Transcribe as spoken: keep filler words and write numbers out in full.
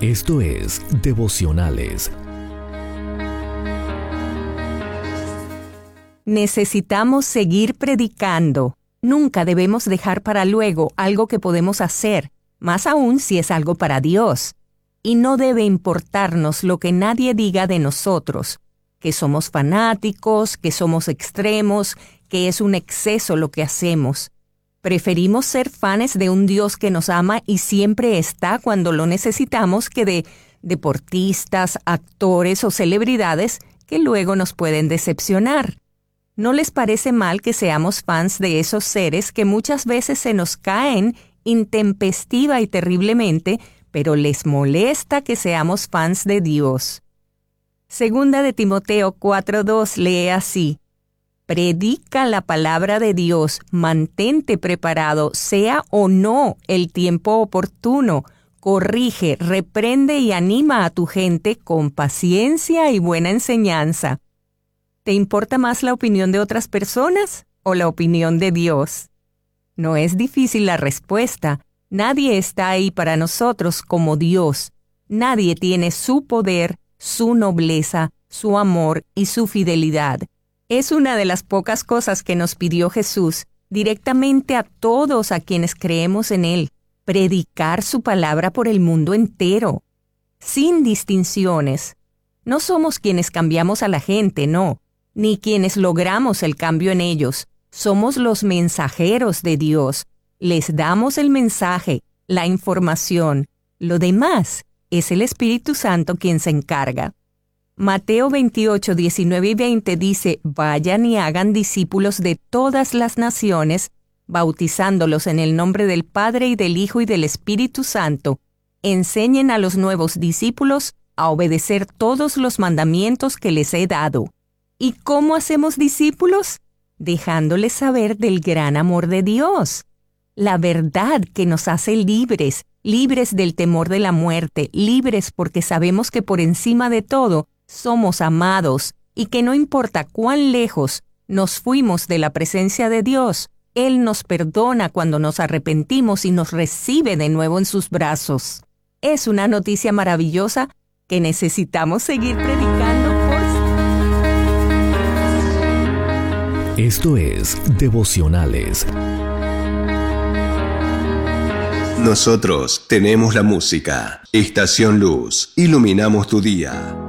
Esto es Devocionales. Necesitamos seguir predicando. Nunca debemos dejar para luego algo que podemos hacer, más aún si es algo para Dios. Y no debe importarnos lo que nadie diga de nosotros, que somos fanáticos, que somos extremos, que es un exceso lo que hacemos. Preferimos ser fans de un Dios que nos ama y siempre está cuando lo necesitamos que de deportistas, actores o celebridades que luego nos pueden decepcionar. ¿No les parece mal que seamos fans de esos seres que muchas veces se nos caen intempestiva y terriblemente, pero les molesta que seamos fans de Dios? Segunda de Timoteo cuatro dos lee así: predica la palabra de Dios, mantente preparado, sea o no el tiempo oportuno, corrige, reprende y anima a tu gente con paciencia y buena enseñanza. ¿Te importa más la opinión de otras personas o la opinión de Dios? No es difícil la respuesta. Nadie está ahí para nosotros como Dios. Nadie tiene su poder, su nobleza, su amor y su fidelidad. Es una de las pocas cosas que nos pidió Jesús directamente a todos a quienes creemos en Él, predicar su palabra por el mundo entero, sin distinciones. No somos quienes cambiamos a la gente, no, ni quienes logramos el cambio en ellos. Somos los mensajeros de Dios. Les damos el mensaje, la información. Lo demás es el Espíritu Santo quien se encarga. Mateo veintiocho, diecinueve y veinte dice: vayan y hagan discípulos de todas las naciones, bautizándolos en el nombre del Padre y del Hijo y del Espíritu Santo. Enseñen a los nuevos discípulos a obedecer todos los mandamientos que les he dado. ¿Y cómo hacemos discípulos? Dejándoles saber del gran amor de Dios. La verdad que nos hace libres, libres del temor de la muerte, libres porque sabemos que por encima de todo somos amados y que no importa cuán lejos nos fuimos de la presencia de Dios, Él nos perdona cuando nos arrepentimos y nos recibe de nuevo en sus brazos. Es una noticia maravillosa que necesitamos seguir predicando por siempre. Esto es Devocionales. Nosotros tenemos la música. Estación Luz. Iluminamos tu día.